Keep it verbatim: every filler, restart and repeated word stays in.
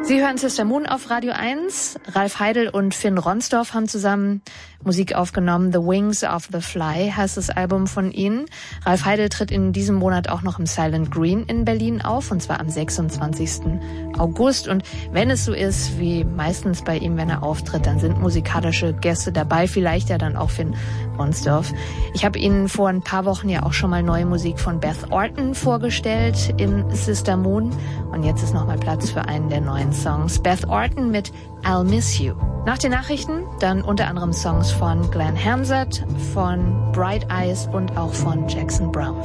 Sie hören Sister Moon auf Radio eins. Ralf Heidel und Finn Ronsdorf haben zusammen Musik aufgenommen. The Wings of the Fly heißt das Album von ihnen. Ralf Heidel tritt in diesem Monat auch noch im Silent Green in Berlin auf, und zwar am sechsundzwanzigsten August. Und wenn es so ist, wie meistens bei ihm, wenn er auftritt, dann sind musikalische Gäste dabei, vielleicht ja dann auch Finn Ronsdorf. Ich habe Ihnen vor ein paar Wochen ja auch schon mal neue Musik von Beth Orton vorgestellt in Sister Moon. Und jetzt ist nochmal Platz für einen der neuen Songs. Beth Orton mit I'll Miss You. Nach den Nachrichten dann unter anderem Songs von Glenn Hansard, von Bright Eyes und auch von Jackson Browne.